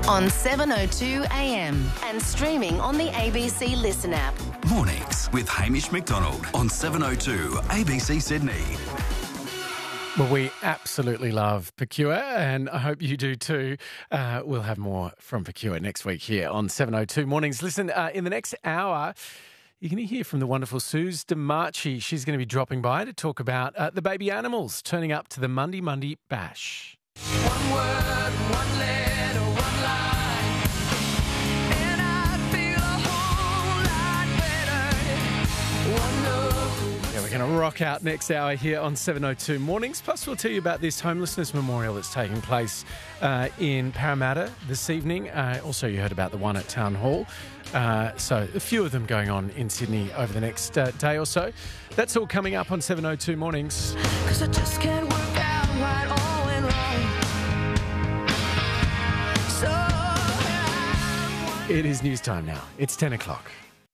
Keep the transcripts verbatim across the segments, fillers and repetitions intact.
on seven oh two A M and streaming on the A B C Listen app. Mornings with Hamish McDonald on seven oh two A B C Sydney. Well, we absolutely love Pecure, and I hope you do too. Uh, we'll have more from Pecure next week here on seven oh two Mornings. Listen, uh, in the next hour, you're going to hear from the wonderful Suze DeMarchi. She's going to be dropping by to talk about uh, the baby animals turning up to the Monday Monday Bash. One word, one letter, one line, and I'd feel a whole lot better. One look. Yeah, we're going to rock out next hour here on seven oh two Mornings. Plus, we'll tell you about this homelessness memorial that's taking place uh, in Parramatta this evening. Uh, also, you heard about the one at Town Hall. Uh, so, a few of them going on in Sydney over the next uh, day or so. That's all coming up on seven oh two Mornings. 'Cause I just can't work out right all went wrong. So It is news time now. It's ten o'clock.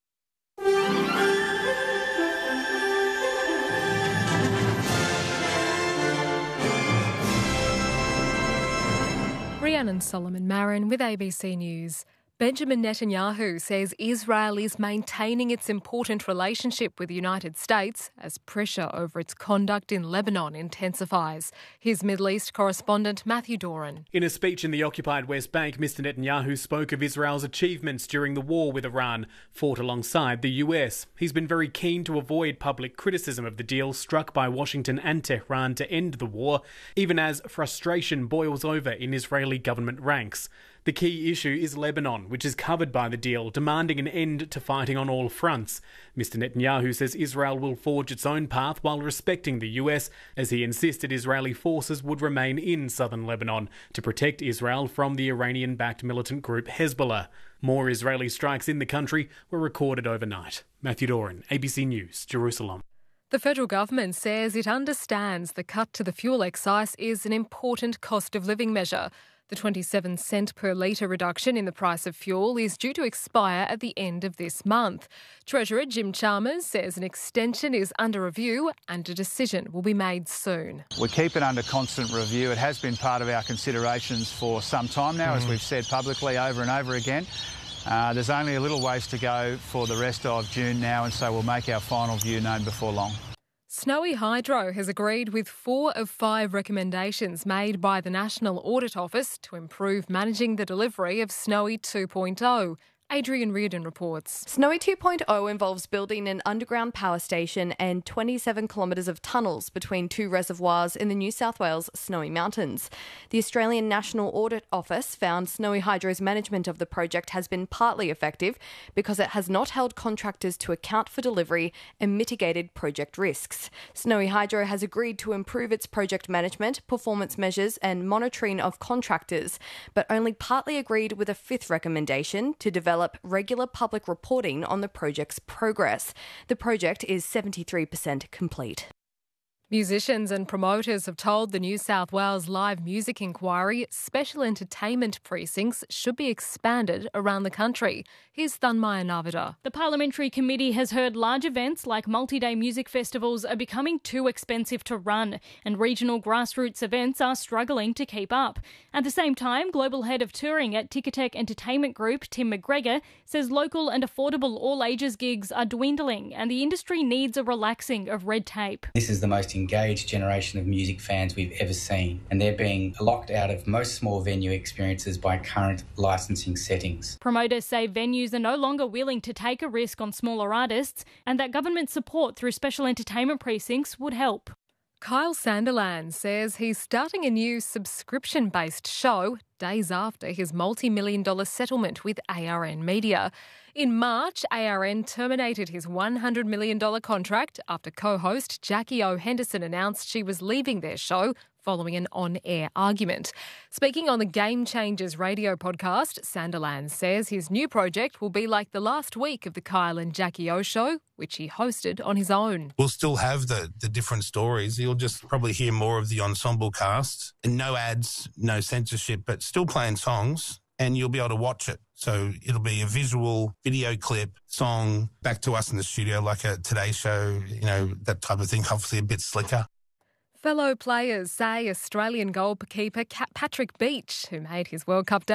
Rhiannon Solomon Marin with A B C News. Benjamin Netanyahu says Israel is maintaining its important relationship with the United States as pressure over its conduct in Lebanon intensifies. Here's Middle East correspondent Matthew Doran. In a speech in the occupied West Bank, Mister Netanyahu spoke of Israel's achievements during the war with Iran, fought alongside the U S. He's been very keen to avoid public criticism of the deal struck by Washington and Tehran to end the war, even as frustration boils over in Israeli government ranks. The key issue is Lebanon, which is covered by the deal, demanding an end to fighting on all fronts. Mister Netanyahu says Israel will forge its own path while respecting the U S, as he insisted Israeli forces would remain in southern Lebanon to protect Israel from the Iranian-backed militant group Hezbollah. More Israeli strikes in the country were recorded overnight. Matthew Doran, A B C News, Jerusalem. The federal government says it understands the cut to the fuel excise is an important cost of living measure. The twenty-seven cent per litre reduction in the price of fuel is due to expire at the end of this month. Treasurer Jim Chalmers says an extension is under review and a decision will be made soon. We keep it under constant review. It has been part of our considerations for some time now, mm. as we've said publicly over and over again. Uh, there's only a little ways to go for the rest of June now, and so we'll make our final view known before long. Snowy Hydro has agreed with four of five recommendations made by the National Audit Office to improve managing the delivery of Snowy two point oh. Adrian Reardon reports. Snowy two point oh involves building an underground power station and twenty-seven kilometres of tunnels between two reservoirs in the New South Wales Snowy Mountains. The Australian National Audit Office found Snowy Hydro's management of the project has been partly effective because it has not held contractors to account for delivery and mitigated project risks. Snowy Hydro has agreed to improve its project management, performance measures and monitoring of contractors, but only partly agreed with a fifth recommendation to develop regular public reporting on the project's progress. The project is seventy-three percent complete. Musicians and promoters have told the New South Wales Live Music Inquiry special entertainment precincts should be expanded around the country. Here's Thanmaya Navada. The Parliamentary Committee has heard large events like multi-day music festivals are becoming too expensive to run, and regional grassroots events are struggling to keep up. At the same time, Global Head of Touring at Ticketek Entertainment Group, Tim McGregor, says local and affordable all-ages gigs are dwindling and the industry needs a relaxing of red tape. This is the most engaged generation of music fans we've ever seen, and they're being locked out of most small venue experiences by current licensing settings. Promoters say venues are no longer willing to take a risk on smaller artists and that government support through special entertainment precincts would help. Kyle Sandilands says he's starting a new subscription-based show days after his multi-million dollar settlement with A R N Media. In March, A R N terminated his one hundred million dollars contract after co-host Jackie O. Henderson announced she was leaving their show following an on-air argument. Speaking on the Game Changers radio podcast, Sandilands says his new project will be like the last week of the Kyle and Jackie O show, which he hosted on his own. We'll still have the, the different stories. You'll just probably hear more of the ensemble cast. And no ads, no censorship, but still playing songs, and you'll be able to watch it. So it'll be a visual video clip, song, back to us in the studio like a Today Show, you know, that type of thing, hopefully a bit slicker. Fellow players say Australian goalkeeper Patrick Beach, who made his World Cup